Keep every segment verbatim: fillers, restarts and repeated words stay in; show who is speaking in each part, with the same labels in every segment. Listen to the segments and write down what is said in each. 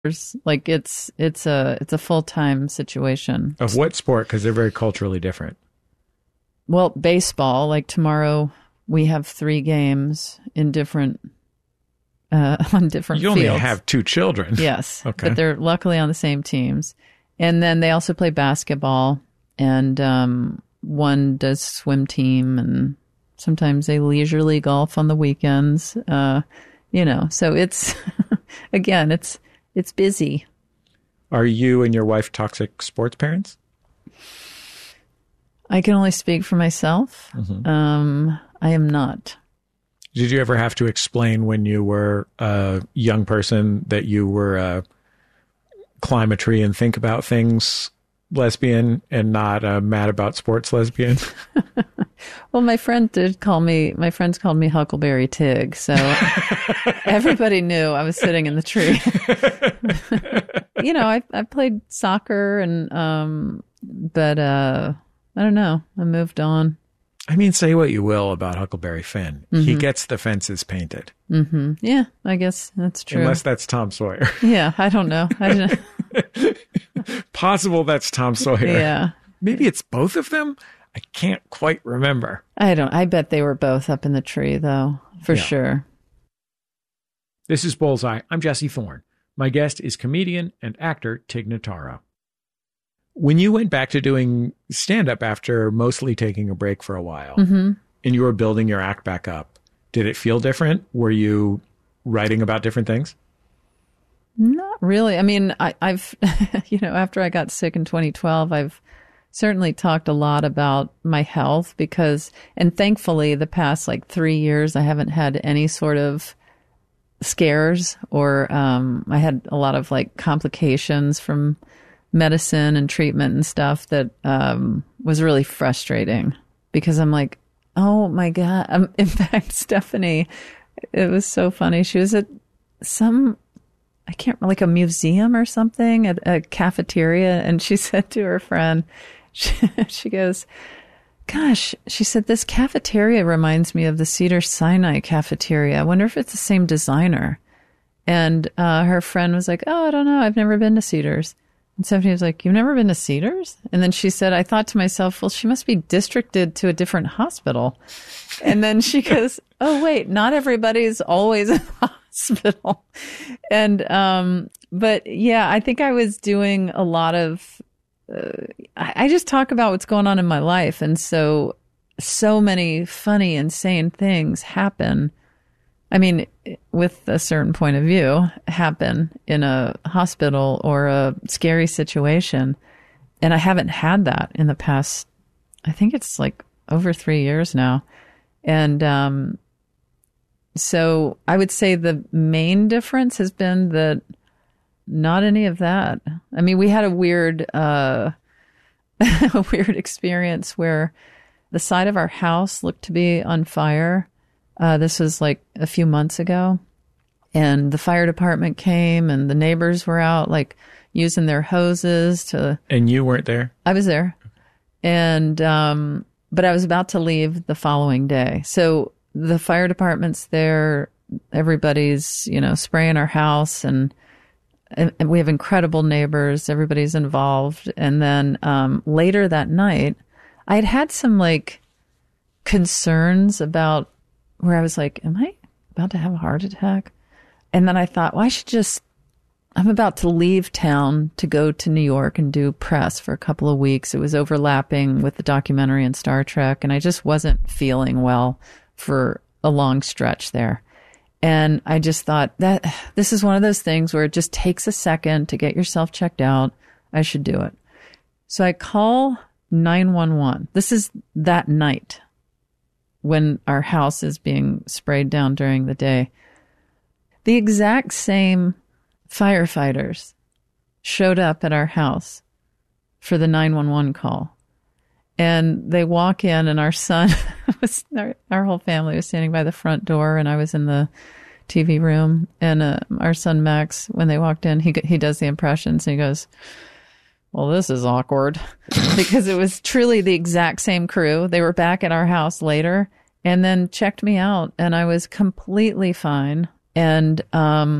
Speaker 1: Like it's it's a it's a full-time situation.
Speaker 2: Of what sport? Because they're very culturally different.
Speaker 1: Well, baseball, like tomorrow we have three games in different uh, on different
Speaker 2: you only
Speaker 1: fields.
Speaker 2: have two children.
Speaker 1: Yes.
Speaker 2: Okay.
Speaker 1: But they're luckily on the same teams. And then they also play basketball, and um, one does swim team, and sometimes they leisurely golf on the weekends. Uh, you know, so it's again, it's It's busy.
Speaker 2: Are you and your wife toxic sports parents?
Speaker 1: I can only speak for myself. Mm-hmm. Um, I am not.
Speaker 2: Did you ever have to explain when you were a young person that you were a climb a tree and think about things lesbian and not a mad about sports lesbian?
Speaker 1: Well, my friend did call me, my friends called me Huckleberry Tig. So everybody knew I was sitting in the tree. You know, I I played soccer and, um, but, uh, I don't know. I moved on.
Speaker 2: I mean, say what you will about Huckleberry Finn. Mm-hmm. He gets the fences painted.
Speaker 1: Mm-hmm. Yeah, I guess that's true.
Speaker 2: Unless that's Tom Sawyer.
Speaker 1: Yeah, I don't know. I don't...
Speaker 2: Possible that's Tom Sawyer.
Speaker 1: Yeah.
Speaker 2: Maybe it's both of them. I can't quite remember.
Speaker 1: I don't. I bet they were both up in the tree, though, for yeah. sure.
Speaker 2: This is Bullseye. I'm Jesse Thorne. My guest is comedian and actor Tig Notaro. When you went back to doing stand-up after mostly taking a break for a while, mm-hmm. and you were building your act back up, did it feel different? Were you writing about different things?
Speaker 1: Not really. I mean, I, I've, you know, after I got sick in twenty twelve, I've certainly talked a lot about my health because, and thankfully the past like three years, I haven't had any sort of scares or um, I had a lot of like complications from medicine and treatment and stuff that um, was really frustrating because I'm like, oh my God. Um, in fact, Stephanie, it was so funny. She was at some, I can't, like a museum or something, at a cafeteria. And she said to her friend, she, she goes, gosh, she said, this cafeteria reminds me of the Cedars-Sinai cafeteria. I wonder if it's the same designer. And uh, her friend was like, oh, I don't know. I've never been to Cedars. And Stephanie was like, you've never been to Cedars? And then she said, I thought to myself, well, she must be districted to a different hospital. And then she goes, oh, wait, not everybody's always in the hospital. And, um, but yeah, I think I was doing a lot of, uh, I, I just talk about what's going on in my life. And so, so many funny, insane things happen. I mean, with a certain point of view, happen in a hospital or a scary situation. And I haven't had that in the past, I think it's like over three years now. And um, so I would say the main difference has been that not any of that. I mean, we had a weird, uh, a weird experience where the side of our house looked to be on fire. Uh, this was like a few months ago, and the fire department came and the neighbors were out like using their hoses to.
Speaker 2: And you weren't there?
Speaker 1: I was there. And, um, but I was about to leave the following day. So the fire department's there. Everybody's, you know, spraying our house and, and we have incredible neighbors. Everybody's involved. And then, um, later that night, I had had some like concerns about where I was like, am I about to have a heart attack? And then I thought, well, I should just, I'm about to leave town to go to New York and do press for a couple of weeks. It was overlapping with the documentary and Star Trek, and I just wasn't feeling well for a long stretch there. And I just thought that this is one of those things where it just takes a second to get yourself checked out. I should do it. So I call nine one one. This is that night when our house is being sprayed down during the day. The exact same firefighters showed up at our house for the nine one one call. And they walk in, and our son, was, our, our whole family was standing by the front door, and I was in the T V room. And uh, our son, Max, when they walked in, he he does the impressions, and he goes, well, this is awkward. Because it was truly the exact same crew. They were back at our house later and then checked me out, and I was completely fine. And um,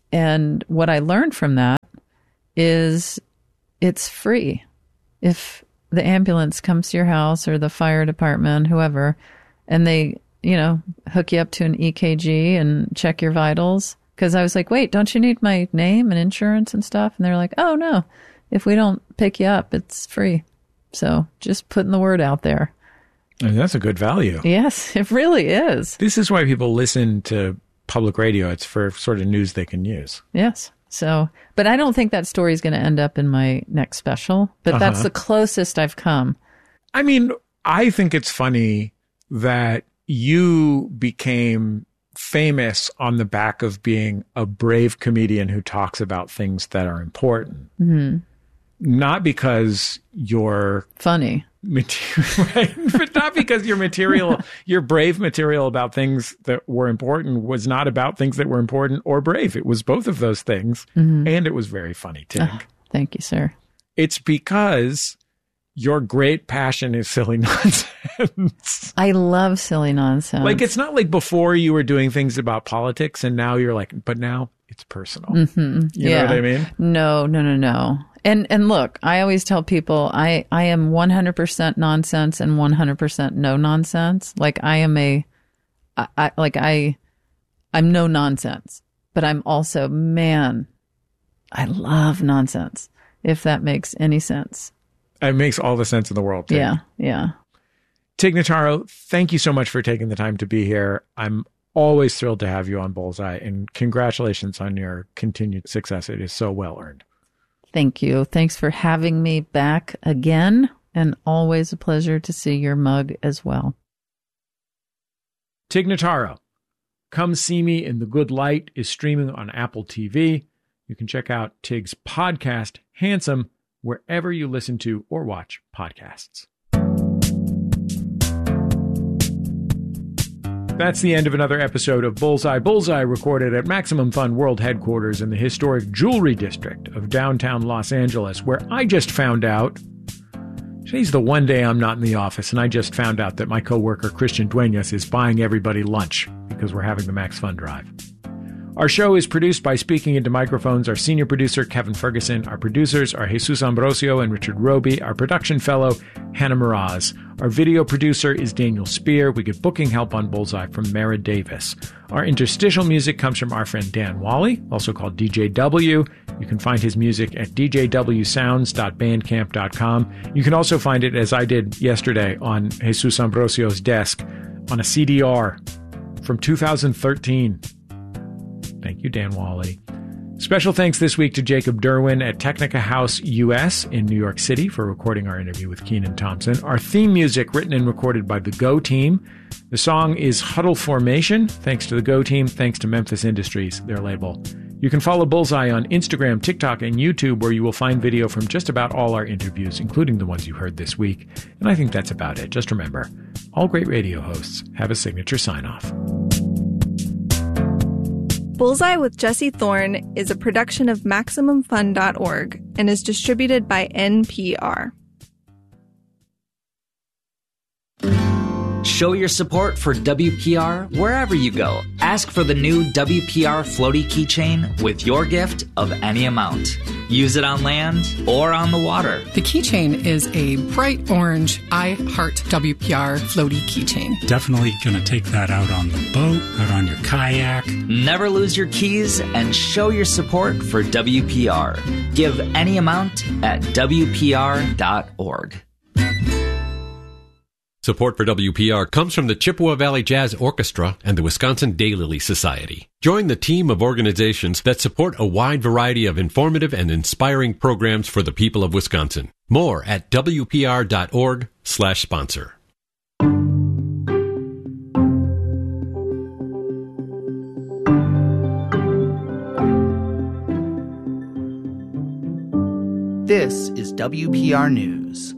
Speaker 1: and what I learned from that is it's free. If the ambulance comes to your house or the fire department, whoever, and they, you know, hook you up to an E K G and check your vitals. Because I was like, wait, don't you need my name and insurance and stuff? And they're like, oh, no, if we don't pick you up, it's free. So just putting the word out there.
Speaker 2: And that's a good value.
Speaker 1: Yes, it really is.
Speaker 2: This is why people listen to public radio. It's for sort of news they can use.
Speaker 1: Yes. So, but I don't think that story is going to end up in my next special, but uh-huh. that's the closest I've come.
Speaker 2: I mean, I think it's funny that you became famous on the back of being a brave comedian who talks about things that are important. Mm-hmm. Not because you're
Speaker 1: funny,
Speaker 2: material, right? But not because your material, your brave material about things that were important was not about things that were important or brave. It was both of those things. Mm-hmm. And it was very funny, Tig.
Speaker 1: Oh, thank you, sir.
Speaker 2: It's because your great passion is silly nonsense.
Speaker 1: I love silly nonsense.
Speaker 2: Like, it's not like before you were doing things about politics and now you're like, but now it's personal.
Speaker 1: Mm-hmm.
Speaker 2: You
Speaker 1: yeah.
Speaker 2: know what I mean?
Speaker 1: No, no, no, no. And and look, I always tell people I, I am one hundred percent nonsense and one hundred percent no nonsense. Like I am a, I, I, like I, I'm no nonsense, but I'm also, man, I love nonsense, if that makes any sense.
Speaker 2: It makes all the sense in the world, Tig.
Speaker 1: Yeah, yeah.
Speaker 2: Tig Notaro, thank you so much for taking the time to be here. I'm always thrilled to have you on Bullseye, and congratulations on your continued success. It is so well earned.
Speaker 1: Thank you. Thanks for having me back again, and always a pleasure to see your mug as well.
Speaker 2: Tig Notaro, Come See Me in the Good Light is streaming on Apple T V. You can check out Tig's podcast, Handsome, wherever you listen to or watch podcasts. That's the end of another episode of Bullseye. Bullseye recorded at Maximum Fun World Headquarters in the historic Jewelry District of downtown Los Angeles, where I just found out, today's the one day I'm not in the office, and I just found out that my coworker Christian Duenas is buying everybody lunch because we're having the Max Fun Drive. Our show is produced by Speaking Into Microphones. Our senior producer, Kevin Ferguson. Our producers are Jesus Ambrosio and Richard Roby. Our production fellow, Hannah Miraz. Our video producer is Daniel Spear. We get booking help on Bullseye from Mara Davis. Our interstitial music comes from our friend Dan Wally, also called D J W. You can find his music at d j w sounds dot bandcamp dot com. You can also find it, as I did yesterday, on Jesus Ambrosio's desk on a C D R from two thousand thirteen. Thank you, Dan Wally. Special thanks this week to Jacob Derwin at Technica House U S in New York City for recording our interview with Kenan Thompson. Our theme music written and recorded by the Go Team. The song is Huddle Formation. Thanks to the Go Team. Thanks to Memphis Industries, their label. You can follow Bullseye on Instagram, TikTok, and YouTube, where you will find video from just about all our interviews, including the ones you heard this week. And I think that's about it. Just remember, all great radio hosts have a signature sign-off.
Speaker 3: Bullseye with Jesse Thorne is a production of Maximum Fun dot org and is distributed by N P R.
Speaker 4: Show your support for W P R wherever you go. Ask for the new W P R Floaty Keychain with your gift of any amount. Use it on land or on the water.
Speaker 5: The keychain is a bright orange I Heart W P R Floaty Keychain.
Speaker 6: Definitely going to take that out on the boat, out on your kayak.
Speaker 4: Never lose your keys and show your support for W P R. Give any amount at W P R dot org.
Speaker 7: Support for W P R comes from the Chippewa Valley Jazz Orchestra and the Wisconsin Daylily Society. Join the team of organizations that support a wide variety of informative and inspiring programs for the people of Wisconsin. More at W P R dot org slash sponsor.
Speaker 8: This is W P R News.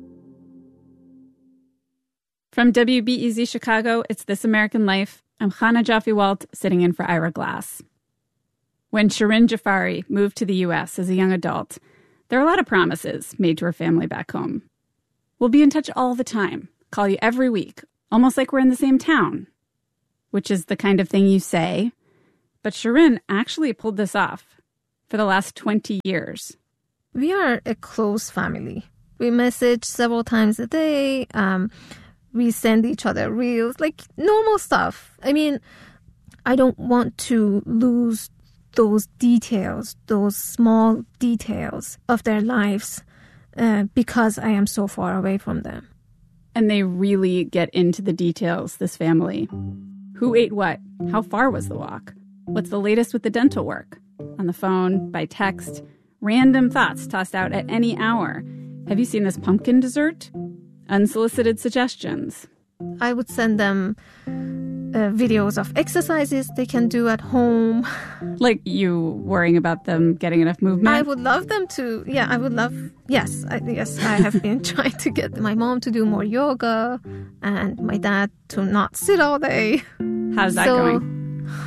Speaker 9: From W B E Z Chicago, it's This American Life. I'm Chana Jaffe-Walt, sitting in for Ira Glass. When Shirin Jafari moved to the U S as a young adult, there are a lot of promises made to her family back home. We'll be in touch all the time, call you every week, almost like we're in the same town. Which is the kind of thing you say, But Shirin actually pulled this off for the last twenty years.
Speaker 10: We are a close family. We message several times a day. Um, we send each other reels, like normal stuff. I mean, I don't want to lose those details, those small details of their lives uh, because I am so far away from them.
Speaker 9: And they really get into the details, this family. Who ate what? How far was the walk? What's the latest with the dental work? On the phone, by text, random thoughts tossed out at any hour. Have you seen this pumpkin dessert? Unsolicited suggestions.
Speaker 10: I would send them uh, videos of exercises they can do at home.
Speaker 9: Like you worrying about them getting enough movement?
Speaker 10: I would love them to. Yeah, I would love. Yes, I, yes. I have been trying to get my mom to do more yoga and my dad to not sit all day.
Speaker 9: How's that
Speaker 10: so,
Speaker 9: going?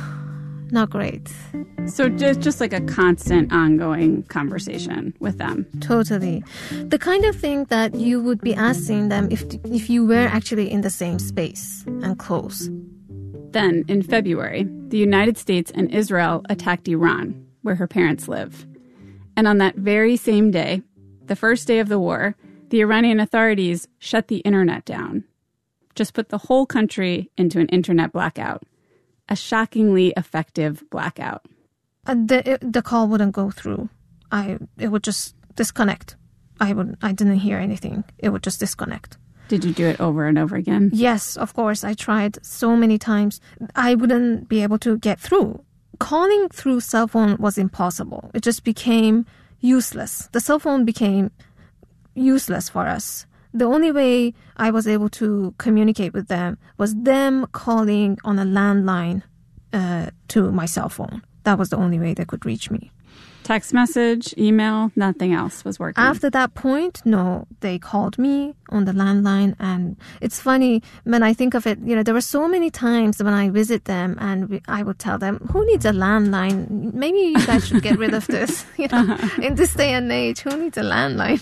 Speaker 10: Not great.
Speaker 9: So just, just like a constant ongoing conversation with them.
Speaker 10: Totally. The kind of thing that you would be asking them if if you were actually in the same space and close.
Speaker 9: Then, in February, the United States and Israel attacked Iran, where her parents live. And on that very same day, the first day of the war, the Iranian authorities shut the internet down. Just put the whole country into an internet blackout. A shockingly effective blackout.
Speaker 10: Uh, the it, the call wouldn't go through. I it would just disconnect. I would I didn't hear anything. It would just disconnect.
Speaker 9: Did you do it over and over again?
Speaker 10: Yes, of course. I tried so many times. I wouldn't be able to get through. Calling through cell phone was impossible. It just became useless. The cell phone became useless for us. The only way I was able to communicate with them was them calling on a landline uh, to my cell phone. That was the only way they could reach me.
Speaker 9: Text message, email, nothing else was working.
Speaker 10: After that point, no, they called me on the landline. And it's funny, when I think of it, you know, there were so many times when I visit them and we, I would tell them, who needs a landline? Maybe you guys should get rid of this. You know, uh-huh. In this day and age, who needs a landline?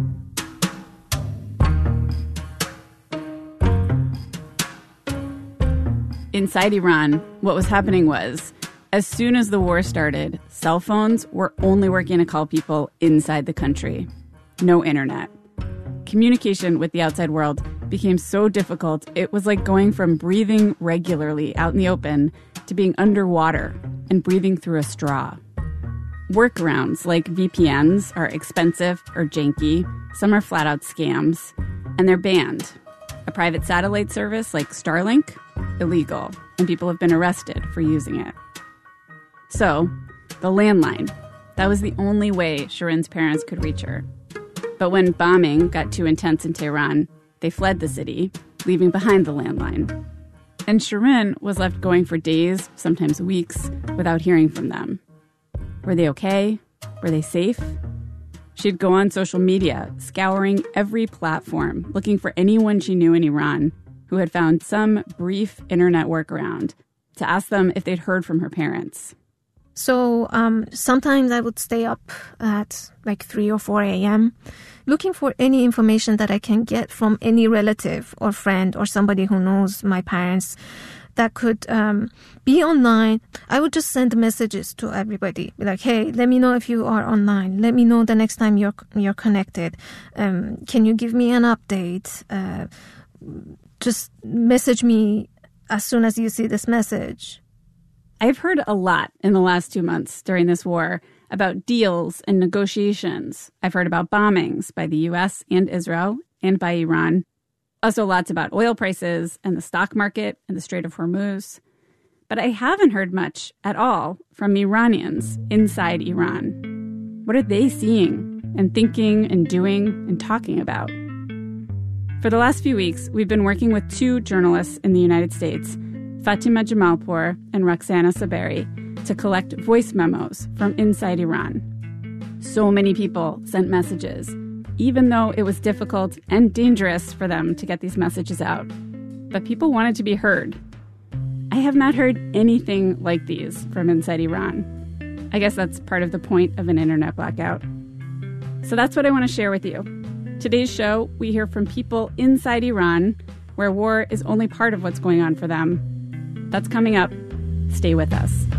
Speaker 9: Inside Iran, what was happening was, as soon as the war started, cell phones were only working to call people inside the country. No internet. Communication with the outside world became so difficult, it was like going from breathing regularly out in the open to being underwater and breathing through a straw. Workarounds like V P Ns are expensive or janky. Some are flat-out scams, and they're banned. A private satellite service like Starlink, illegal, and people have been arrested for using it. So, the landline, that was the only way Shirin's parents could reach her. But when bombing got too intense in Tehran, they fled the city, leaving behind the landline. And Shirin was left going for days, sometimes weeks, without hearing from them. Were they okay? Were they safe? She'd go on social media, scouring every platform, looking for anyone she knew in Iran who had found some brief internet workaround, to ask them if they'd heard from her parents.
Speaker 10: So um, sometimes I would stay up at like three or four a.m. looking for any information that I can get from any relative or friend or somebody who knows my parents that could um, be online. I would just send messages to everybody. Be like, hey, let me know if you are online. Let me know the next time you're you're connected. Um, can you give me an update? Uh, just message me as soon as you see this message.
Speaker 9: I've heard a lot in the last two months during this war about deals and negotiations. I've heard about bombings by the U S and Israel and by Iran. Also lots about oil prices and the stock market and the Strait of Hormuz. But I haven't heard much at all from Iranians inside Iran. What are they seeing and thinking and doing and talking about? For the last few weeks, we've been working with two journalists in the United States, Fatima Jamalpour and Roxana Saberi, to collect voice memos from inside Iran. So many people sent messages, even though it was difficult and dangerous for them to get these messages out. But people wanted to be heard. I have not heard anything like these from inside Iran. I guess that's part of the point of an internet blackout. So that's what I want to share with you. Today's show, we hear from people inside Iran, where war is only part of what's going on for them. That's coming up. Stay with us.